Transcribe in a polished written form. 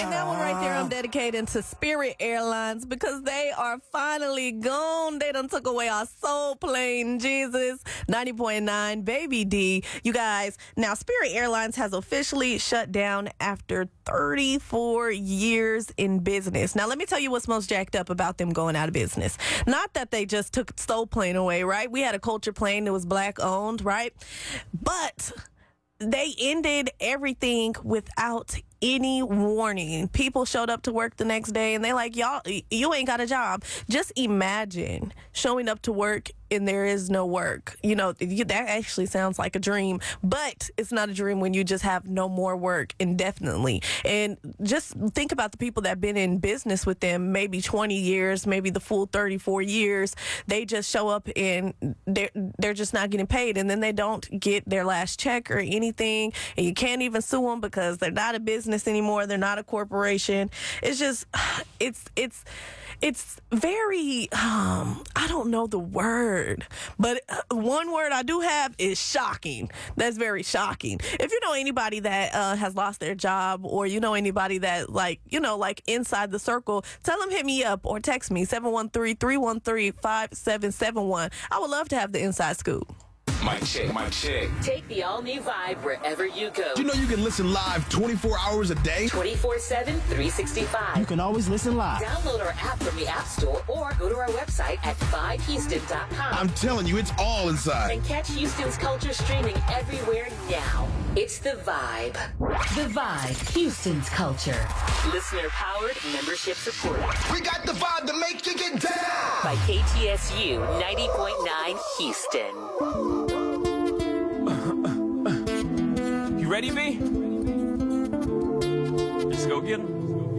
And that one right there I'm dedicating to Spirit Airlines because they are finally gone. They done took away our soul plane, Jesus. 90.9 Baby D. You guys, now Spirit Airlines has officially shut down after 34 years in business. Now, let me tell you what's most jacked up about them going out of business. Not that they just took soul plane away, right? We had a culture plane that was black owned, right? But they ended everything without any warning. People showed up to work the next day and they like, y'all, you ain't got a job. Just imagine showing up to work and there is no work. You know, that actually sounds like a dream, but it's not a dream when you just have no more work indefinitely. And just think about the people that have been in business with them, maybe 20 years, maybe the full 34 years. They just show up and they're just not getting paid. And then they don't get their last check or anything. And you can't even sue them because they're not a business anymore. They're not a corporation. It's just, it's very, I don't know the word, but one word I do have is shocking. That's very shocking. If you know anybody that has lost their job, or you know anybody that like inside the circle, tell them hit me up or text me 713-313-5771. I would love to have the inside scoop. Mic check, mic check. Take the all-new Vibe wherever you go. Do you know you can listen live 24 hours a day? 24/7, 365. You can always listen live. Download our app from the App Store or go to our website at vibehouston.com. I'm telling you, it's all inside. And catch Houston's culture streaming everywhere now. It's The Vibe. The Vibe, Houston's culture. Listener-powered, membership supported. We got the vibe to make you get down. By KTSU 90.9 Houston. You ready, B? Let's go get him.